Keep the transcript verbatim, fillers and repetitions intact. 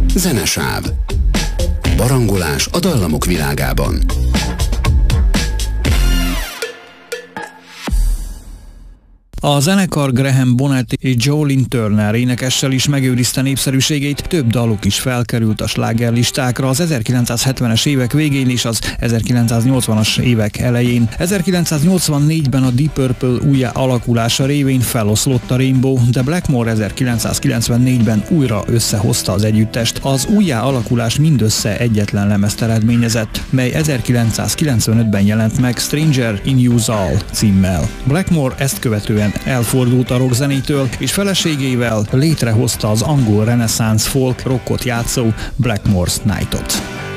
Zenesáv. Barangolás a dallamok világában. A zenekar Graham Bonnet és Joe Turner énekessel is megőrizte népszerűségét, több daluk is felkerült a slágerlistákra az ezerkilencszázhetvenes évek végén és az ezerkilencszáznyolcvanas évek elején. ezerkilencszáznyolcvannégyben a Deep Purple újjá alakulása révén feloszlott a Rainbow, de Blackmore ezerkilencszázkilencvennégyben újra összehozta az együttest. Az újjá alakulás mindössze egyetlen lemezt eredményezett, mely ezerkilencszázkilencvenötben jelent meg Stranger in Usal címmel. Blackmore ezt követően elfordult a rockzenétől, és feleségével létrehozta az angol reneszánsz folk rockot játszó Blackmore's Night-ot.